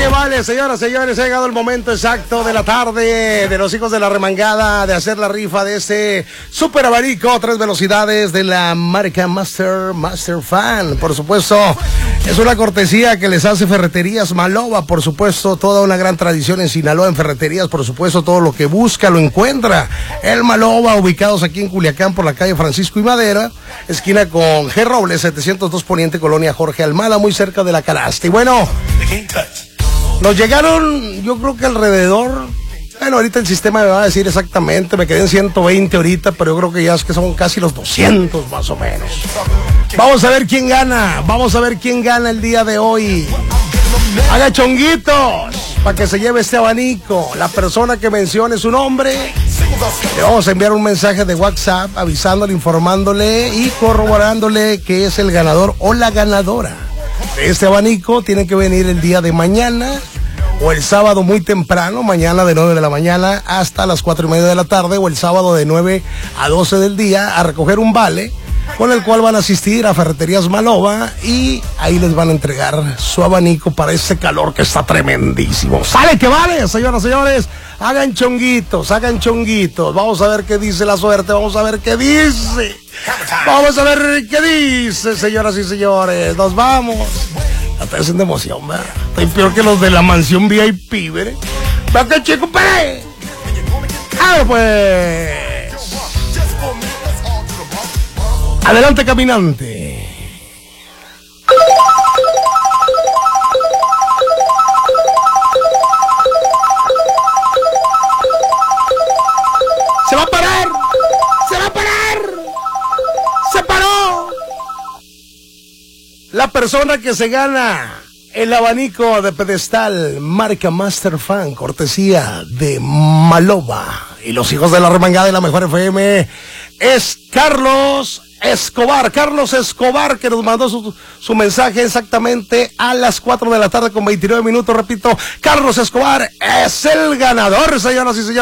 que vale, señoras y señores, ha llegado el momento exacto de la tarde de los hijos de la remangada de hacer la rifa de este super abanico, 3 velocidades de la marca Master Fan. Por supuesto, es una cortesía que les hace Ferreterías Maloba, por supuesto, toda una gran tradición en Sinaloa en ferreterías, por supuesto, todo lo que busca lo encuentra. El Maloba, ubicados aquí en Culiacán por la calle Francisco y Madera, esquina con G. Robles, 702 Poniente, Colonia Jorge Almada, muy cerca de la Canasta. Y bueno, nos llegaron, yo creo que alrededor, bueno, ahorita el sistema me va a decir exactamente, me quedé en 120 ahorita, pero yo creo que ya es que son casi los 200 más o menos. Vamos a ver quién gana el día de hoy. Haga chonguitos para que se lleve este abanico. La persona que mencione su nombre, le vamos a enviar un mensaje de WhatsApp avisándole, informándole y corroborándole que es el ganador o la ganadora de este abanico. Tiene que venir el día de mañana o el sábado muy temprano, mañana de 9 de la mañana hasta las 4:30 de la tarde, o el sábado de 9 a 12 del día a recoger un vale con el cual van a asistir a Ferreterías Maloba y ahí les van a entregar su abanico para ese calor que está tremendísimo. ¡Sale que vale, señoras y señores! Hagan chonguitos. Vamos a ver qué dice la suerte, vamos a ver qué dice, señoras y señores. Nos vamos. Hasta es de emoción, ¿verdad? Estoy peor que los de la mansión VIP, ¿verdad? ¡Va que chico, pere! ¡A ver, pues! Adelante, caminante. ¡Se va a parar! ¡Se paró! La persona que se gana el abanico de pedestal marca Master Fan, cortesía de Maloba y los hijos de la remangada de la mejor FM, es Carlos Escobar, que nos mandó su mensaje exactamente a las 4 de la tarde con 29 minutos. Repito, Carlos Escobar es el ganador, señoras y señores.